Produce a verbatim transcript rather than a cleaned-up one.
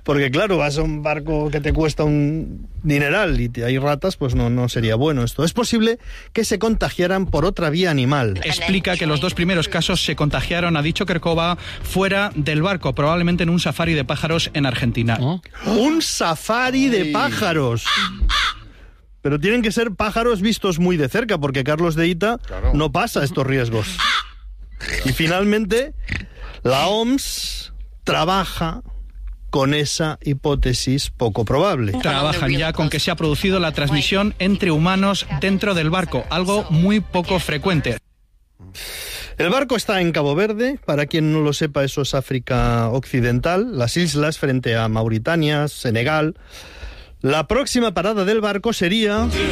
Porque claro, vas a un barco que te cuesta un dineral y hay ratas, pues no, no sería bueno esto. Es posible que se contagiaran por otra vía animal. Explica que los dos primeros casos se contagiaron, ha dicho Kerkova, fuera del barco, probablemente en un safari de pájaros en Argentina. ¿Oh? ¡Un safari de pájaros! Pero tienen que ser pájaros vistos muy de cerca, porque Carlos de Ita claro. no pasa estos riesgos. Y finalmente, la O M S trabaja con esa hipótesis poco probable. Trabajan ya con que se ha producido la transmisión entre humanos dentro del barco, algo muy poco frecuente. El barco está en Cabo Verde, para quien no lo sepa, eso es África Occidental, las islas frente a Mauritania, Senegal. La próxima parada del barco sería